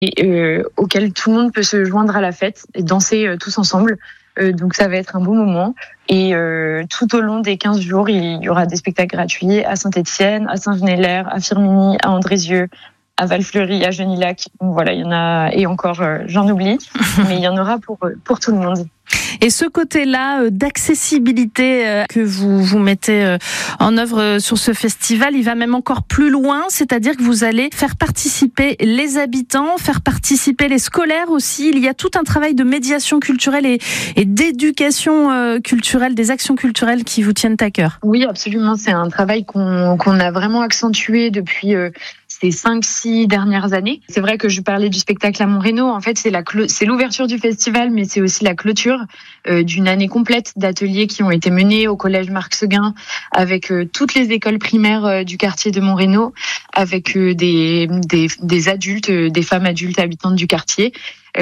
auquel tout le monde peut se joindre à la fête et danser tous ensemble. Donc ça va être un beau moment. Et tout au long des 15 jours, il y aura des spectacles gratuits à Saint-Étienne, à Saint-Genélaire, à Firminy, à Andrézieux, à Valfleury, à Genilac. Donc voilà, il y en a, et encore, j'en oublie, mais il y en aura pour tout le monde. Et ce côté-là d'accessibilité que vous mettez en œuvre sur ce festival, il va même encore plus loin, c'est-à-dire que vous allez faire participer les habitants, faire participer les scolaires aussi. Il y a tout un travail de médiation culturelle et d'éducation culturelle, des actions culturelles qui vous tiennent à cœur. Oui, absolument. C'est un travail qu'on a vraiment accentué depuis ces 5-6 dernières années. C'est vrai que je parlais du spectacle à Montreno. En fait, c'est l'ouverture du festival, mais c'est aussi la clôture d'une année complète d'ateliers qui ont été menés au collège Marc Seguin avec toutes les écoles primaires du quartier de Montreno, avec des adultes, des femmes adultes habitantes du quartier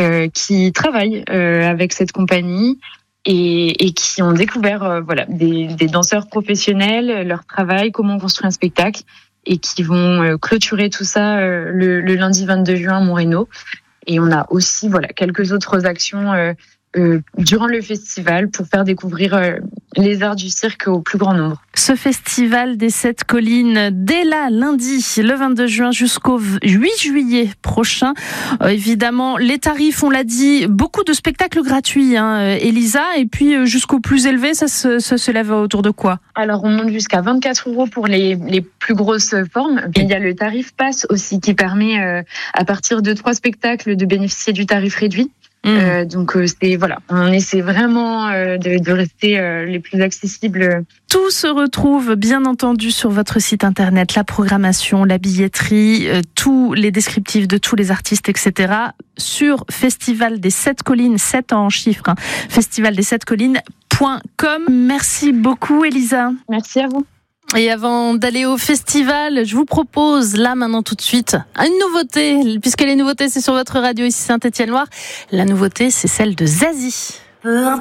qui travaillent avec cette compagnie et qui ont découvert des danseurs professionnels, leur travail, comment construire un spectacle, et qui vont clôturer tout ça le lundi 22 juin à Montreno. Et on a aussi quelques autres actions durant le festival pour faire découvrir les arts du cirque au plus grand nombre. Ce festival des 7 collines, dès là, lundi, le 22 juin jusqu'au 8 juillet prochain. Évidemment, les tarifs, on l'a dit, beaucoup de spectacles gratuits, Elisa, et puis jusqu'au plus élevé, ça se lève autour de quoi? Alors, on monte jusqu'à 24 € pour les plus grosses formes. Il y a le tarif pass aussi qui permet, à partir de 3 spectacles, de bénéficier du tarif réduit. Donc on essaie vraiment de rester les plus accessibles. Tout se retrouve bien entendu sur votre site internet, la programmation, la billetterie, tous les descriptifs de tous les artistes, etc. sur Festival des 7 collines, 7 en chiffres, festivaldessetcollines.com. Merci beaucoup Elisa. Merci à vous. Et avant d'aller au festival, je vous propose là maintenant tout de suite une nouveauté, puisque les nouveautés c'est sur votre radio ici Saint-Étienne-Loire. La nouveauté c'est celle de Zazie.